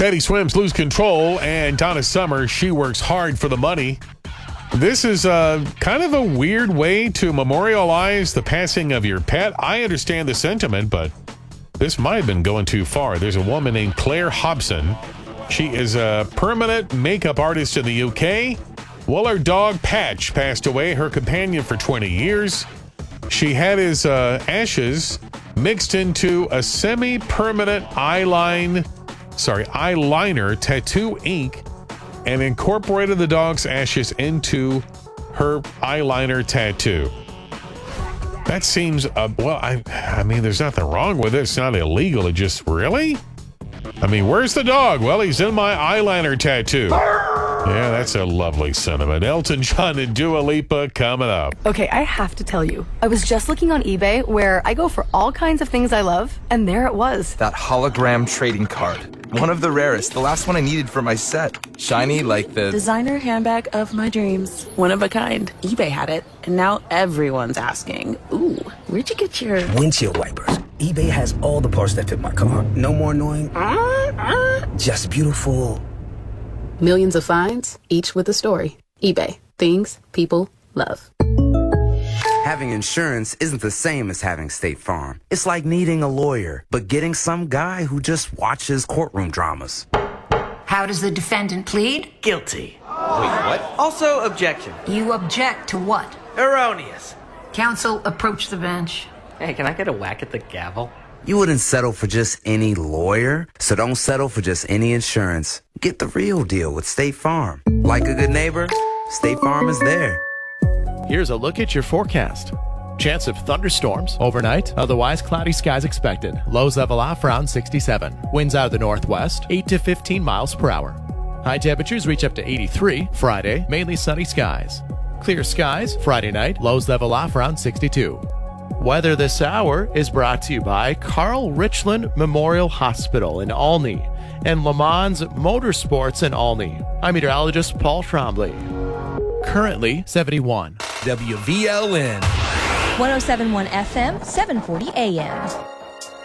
Teddy Swims lose control, and Donna Summer, she works hard for the money. This is kind of a weird way to memorialize the passing of your pet. I understand the sentiment, but this might have been going too far. There's a woman named Claire Hobson. She is a permanent makeup artist in the UK. Well, her dog Patch passed away, her companion for 20 years. She had his ashes mixed into a semi-permanent eyeliner tattoo ink and incorporated the dog's ashes into her eyeliner tattoo. That seems, I mean, there's nothing wrong with it. It's not illegal. It just, really? I mean, where's the dog? Well, he's in my eyeliner tattoo. Yeah, that's a lovely sentiment. Elton John and Dua Lipa coming up. Okay, I have to tell you, I was just looking on eBay where I go for all kinds of things I love, and there it was. That hologram trading card. One of the rarest. The last one I needed for my set. Shiny like the designer handbag of my dreams. One of a kind. eBay had it, and now everyone's asking, ooh, where'd you get your windshield wipers? eBay has all the parts that fit my car. No more annoying. Just beautiful. Millions of finds, each with a story. eBay. Things people love. Having insurance isn't the same as having State Farm. It's like needing a lawyer, but getting some guy who just watches courtroom dramas. How does the defendant plead? Guilty. Wait, what? Also, objection. You object to what? Erroneous. Counsel, approach the bench. Hey, can I get a whack at the gavel? You wouldn't settle for just any lawyer, so don't settle for just any insurance. Get the real deal with State Farm. Like a good neighbor, State Farm is there. Here's a look at your forecast. Chance of thunderstorms overnight, otherwise cloudy skies expected. Lows level off around 67. Winds out of the northwest, 8 to 15 miles per hour. High temperatures reach up to 83. Friday, mainly sunny skies. Clear skies, Friday night, lows level off around 62. Weather this hour is brought to you by Carl Richland Memorial Hospital in Olney and Le Mans Motorsports in Olney. I'm meteorologist Paul Trombley. Currently 71. WVLN. 107.1 FM, 740 AM.